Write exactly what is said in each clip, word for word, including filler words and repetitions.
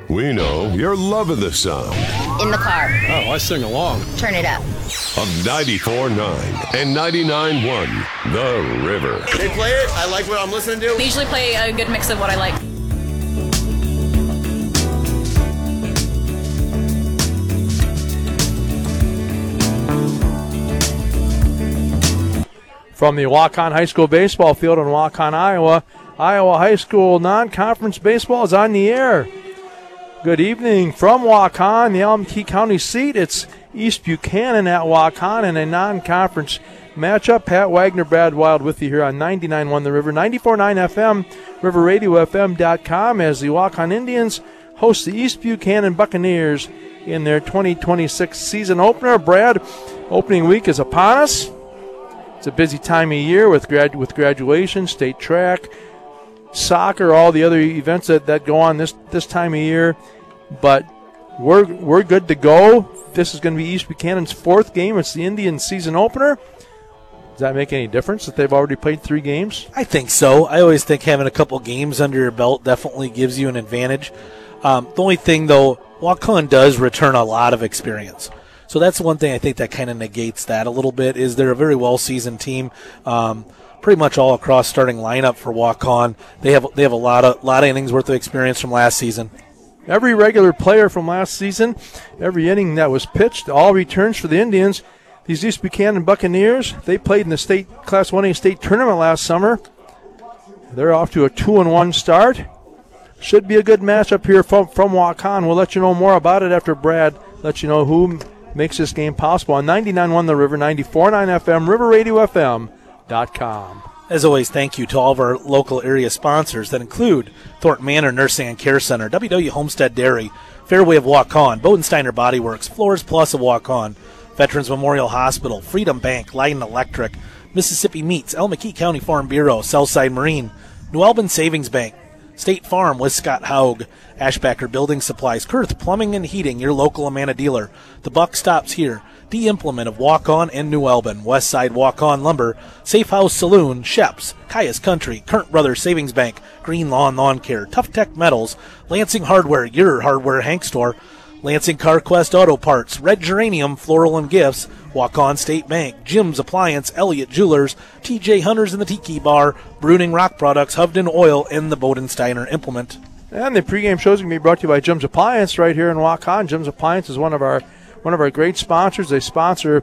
We know you're loving the sound. In the car. Oh, I sing along. Turn it up. Of ninety-four point nine and ninety-nine point one, The River. They play it. I like what I'm listening to. They usually play a good mix of what I like. From the Waukon High School baseball field in Waukon, Iowa, Iowa High School non-conference baseball is on the air. Good evening from Waukon, the Alameda County seat. It's East Buchanan at Waukon in a non-conference matchup. Pat Wagner, Brad Wild with you here on ninety-nine point one The River, ninety-four point nine F M, river radio f m dot com as the Waukon Indians host the East Buchanan Buccaneers in their twenty twenty-six season opener. Brad, opening week is upon us. It's a busy time of year with grad with graduation, state track, soccer, all the other events that, that go on this, this time of year. But we're we're good to go. This is going to be East Buchanan's fourth game. It's the Indian season opener. Does that make any difference that they've already played three games? I think so. I always think having a couple games under your belt definitely gives you an advantage. Um, the only thing, though, Waukon does return a lot of experience. So that's one thing I think that kind of negates that a little bit, is they're a very well-seasoned team. Um, pretty much all across starting lineup for Waukon. They have they have a lot of lot of innings worth of experience from last season. Every regular player from last season, every inning that was pitched, all returns for the Indians. These East Buchanan Buccaneers, they played in the state Class one A state tournament last summer. They're off to a two and one start. Should be a good matchup here from, from Waukon. We'll let you know more about it after Brad lets you know who makes this game possible on ninety-nine point one The River, ninety-four point nine F M, river radio f m dot com. As always, thank you to all of our local area sponsors that include Thornton Manor Nursing and Care Center, W W Homestead Dairy, Fairway of Waukon, Bodensteiner Body Works, Floors Plus of Waukon, Veterans Memorial Hospital, Freedom Bank, Light Electric, Mississippi Meats, El McKee County Farm Bureau, Southside Marine, New Albin Savings Bank, State Farm with Scott Haug, Ashbacker Building Supplies, Kurth Plumbing and Heating, your local Amana dealer. The buck stops here. D-Implement of Waukon and New Albin, Westside Waukon Lumber, Safe House Saloon, Sheps, Caius Country, Kern Brothers Savings Bank, Green Lawn Lawn Care, Tough Tech Metals, Lansing Hardware, your Hardware Hank Store, Lansing CarQuest Auto Parts, Red Geranium Floral and Gifts, Waukon State Bank, Jim's Appliance, Elliott Jewelers, T J Hunters and the Tiki Bar, Bruning Rock Products, Hovden Oil, and the Bodensteiner Implement. And the pregame show is going to be brought to you by Jim's Appliance right here in Waukon. Jim's Appliance is one of our one of our great sponsors. They sponsor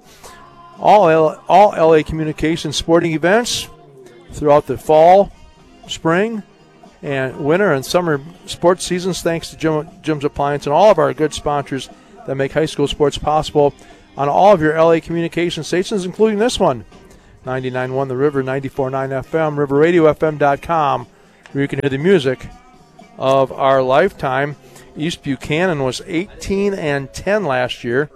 all L- all L A Communications sporting events throughout the fall, spring, and winter and summer sports seasons. Thanks to Jim, Jim's Appliance and all of our good sponsors that make high school sports possible on all of your L A Communications stations, including this one, ninety-nine point one The River, ninety-four point nine F M, river radio f m dot com, where you can hear the music of our lifetime. East Buchanan was eighteen and ten last year.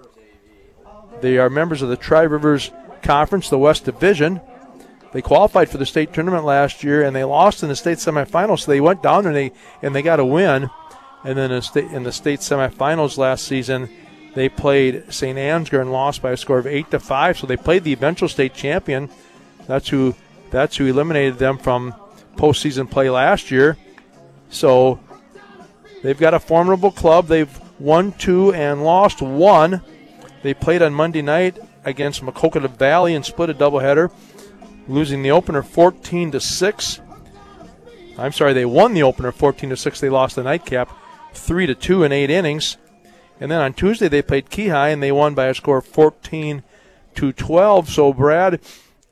They are members of the Tri-Rivers Conference, the West Division. They qualified for the state tournament last year, and they lost in the state semifinals. So they went down and they and they got a win. And then in the state, in the state semifinals last season, they played Saint Ansgar and lost by a score of eight to five. So they played the eventual state champion. That's who that's who eliminated them from postseason play last year. So they've got a formidable club. They've won two and lost one. They played on Monday night against Maquoketa Valley and split a doubleheader, losing the opener fourteen to six. I'm sorry, they won the opener fourteen to six. They lost the nightcap three to two in eight innings. And then on Tuesday they played Keyhigh and they won by a score of fourteen to twelve. So, Brad,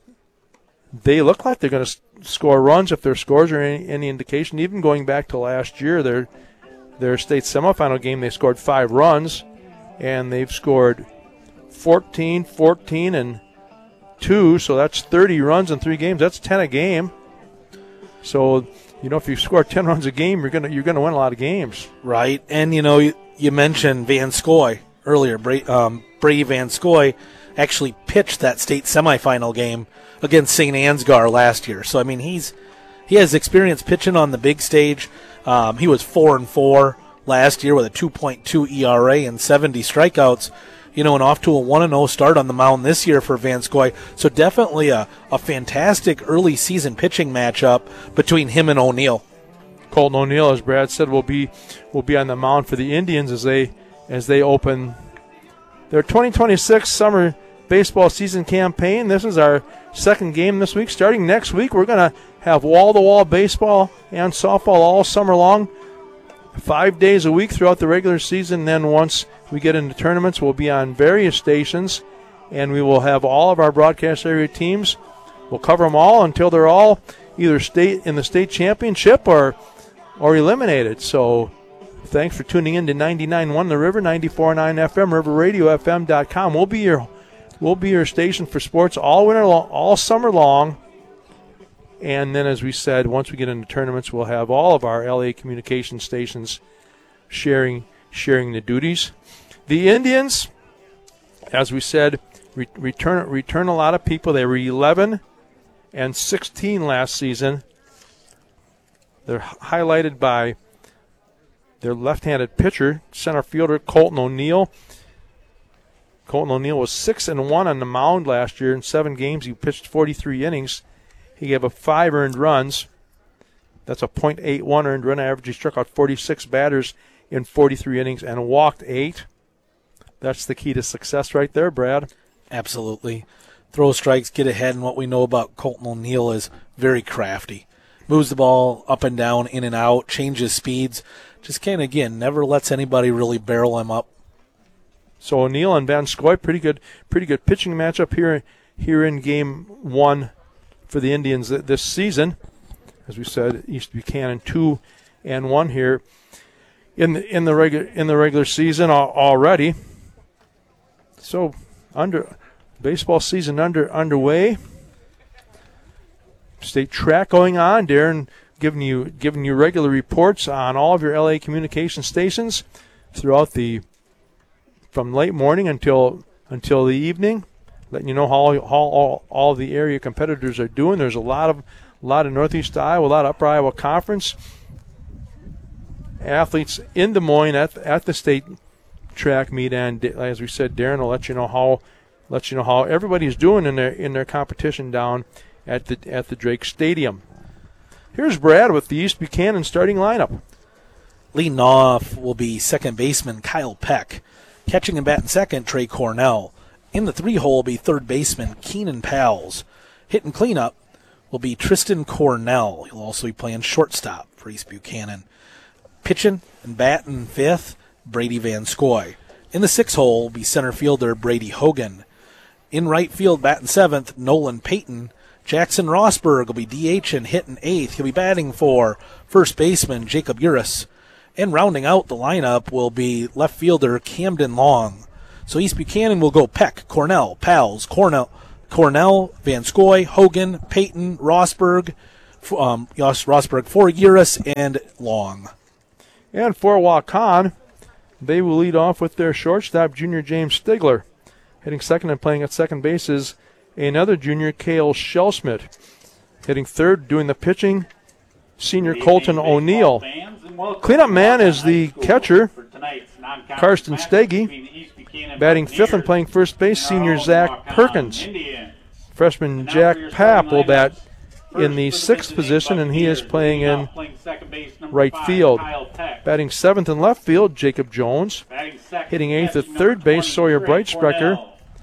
they look like they're going to score runs if their scores are any, any indication. Even going back to last year, their their state semifinal game, they scored five runs, and they've scored fourteen, fourteen, and two. So that's thirty runs in three games. That's ten a game. So, you know, if you score ten runs a game, you're gonna you're gonna win a lot of games. Right, and you know, you, you mentioned Van Scoy earlier. Bra- um, Brady Van Scoy actually pitched that state semifinal game against Saint Ansgar last year. So I mean, he's he has experience pitching on the big stage. Um, he was four and four last year with a two point two E R A and seventy strikeouts. You know, and off to a one and oh start on the mound this year for Van Scoy. So definitely a, a fantastic early season pitching matchup between him and O'Neill. Colton O'Neill, as Brad said, will be will be on the mound for the Indians as they as they open their twenty twenty-six summer baseball season campaign. This is our second game this week. Starting next week, we're going to have wall-to-wall baseball and softball all summer long, five days a week throughout the regular season. Then once we get into tournaments, we'll be on various stations, and we will have all of our broadcast area teams. We'll cover them all until they're all either state in the state championship or or eliminated. So thanks for tuning in to ninety-nine point one The River, ninety-four point nine F M, river radio f m dot com. We'll be your we'll be your station for sports all winter long, all summer long. And then, as we said, once we get into tournaments, we'll have all of our L A communication stations sharing sharing the duties. The Indians, as we said, re- return return a lot of people. They were eleven and sixteen last season. They're highlighted by their left-handed pitcher, center fielder Colton O'Neill. Colton O'Neill was six and one on the mound last year in seven games. He pitched forty-three innings. He gave up five earned runs. That's a point eight one earned run average. He struck out forty-six batters in forty-three innings and walked eight. That's the key to success right there, Brad. Absolutely. Throw strikes, get ahead, and what we know about Colton O'Neill is very crafty. Moves the ball up and down, in and out, changes speeds. Just can't, again, never lets anybody really barrel him up. So O'Neill and Van Scoy, pretty good pretty good pitching matchup here, here in game one for the Indians this season. As we said, East Buchanan two and one here in the in the regular in the regular season already. So under baseball season under underway. State track going on. Darren giving you giving you regular reports on all of your L A communication stations throughout the from late morning until until the evening, letting you know how, how all, all the area competitors are doing. There's a lot of a lot of Northeast Iowa, a lot of Upper Iowa Conference athletes in Des Moines at at the state track meet, and as we said, Darren will let you know how let you know how everybody's doing in their in their competition down at the at the Drake Stadium. Here's Brad with the East Buchanan starting lineup. Leading off will be second baseman Kyle Peck. Catching and batting second, Trey Cornell. In the three-hole will be third baseman Keenan Pals. Hitting cleanup will be Tristan Cornell. He'll also be playing shortstop for East Buchanan. Pitching and batting fifth, Brady Van Scoy. In the six-hole will be center fielder Brady Hogan. In right field, batting seventh, Nolan Payton. Jackson Rosberg will be D H and hitting eighth. He'll be batting for first baseman Jacob Uris. And rounding out the lineup will be left fielder Camden Long. So East Buchanan will go Peck, Cornell, Pals, Cornell, Cornell, Van Scoy, Hogan, Payton, Rosberg, um, Rosberg for Uris, and Long. And for Waukon, they will lead off with their shortstop, junior James Stigler. Hitting second and playing at second base is another junior, Cale Shellsmith. Hitting third, doing the pitching, senior Colton O'Neill. Cleanup man is the catcher, Karsten Steggy. Batting fifth and playing first base, senior Zach Perkins. Freshman Jack Papp will bat in the sixth position, and he is playing in right field. Batting seventh in left field, Jacob Jones. Hitting eighth at third base, Sawyer Breitsprecher.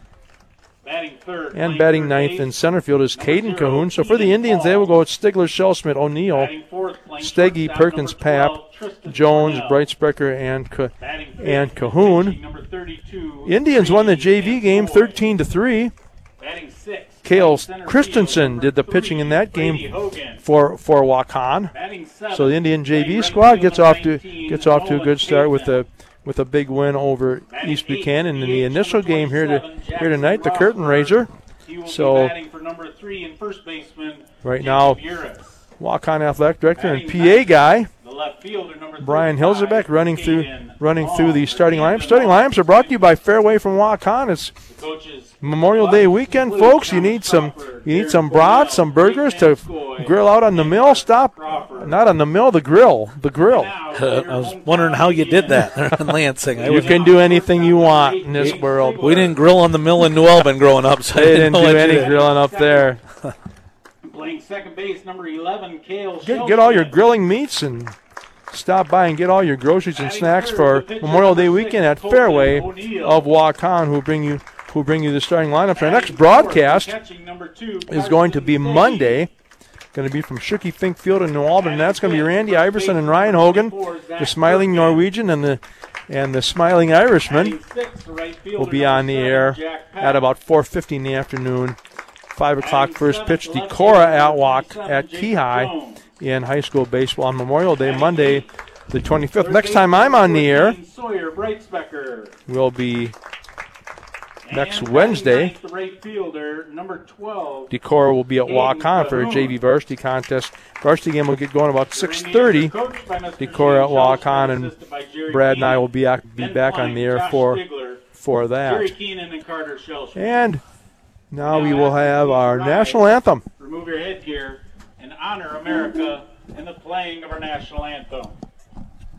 And batting ninth in center field is Caden Cahoon. So for the Indians, they will go with Stigler, Shellsmith, O'Neill, Steggy, Perkins, Papp, Jones, Breitsprecher, and Ca- and Cahoon. Indians won the J V game thirteen to three. Cale Christensen did the pitching in that game for for Waukon. So the Indian J V squad gets off to gets off to a good start with a with a big win over East Buchanan in the initial game here to here tonight, the curtain raiser. So right now, Waukon Athletic Director and P A guy Brian Hilzebeck running through running through the starting lineup. Starting lineups are brought to you by Fairway from Waukon. It's Memorial Day weekend, folks. You need some you need some brats, some burgers to grill out on the mill. Stop, not on the mill, the grill, the grill. Uh, I was wondering how you did that in Lansing. I you can do anything you want in this world. We didn't grill on the mill in New Albany growing up, so they didn't do any grilling up there. second base, number eleven, Kale Get, get all your Shellston. grilling meats and stop by and get all your groceries and Batting snacks third, for the pitcher, Memorial Day number six, weekend at Colton Fairway O'Neill. of Waukon, who bring you who bring you the starting lineups. Our next Batting broadcast fourth, catching number two, is going to be Carson Monday. Going to be from Shuki Fink Field in New Albany, and that's going to be Randy Iverson and Ryan Hogan, the smiling Norwegian and the and the smiling Irishman, Batting sixth, right fielder, will be number on the seven, air Jack Pack. at about four fifty in the afternoon. Five o'clock Batting first seventh, pitch. left Decorah fielder, at number Walk twenty-seven, at Jacob Keyhigh Jones. in high school baseball on Memorial Day, Batting Monday, eighth, the twenty-fifth. third Next time baseman, I'm on the number air fourteen, Sawyer Breitspecker. will be next And Wednesday. batting ninth, the right fielder, number twelve. Decorah will be at Aiden Waukon for a J V Cahoon. varsity contest. Varsity game will get going about six thirty. Coached by Mister Decorah at Shane Waukon, Shellstrom, and assisted by Jerry Brad and I Keenan. will be, back- be Then back on punting, the air Josh for, Stigler, for Jerry that. Keenan and Carter Shellstrom. And now we Now will after have these our rise, national anthem. Remove your headgear and honor America in the playing of our national anthem.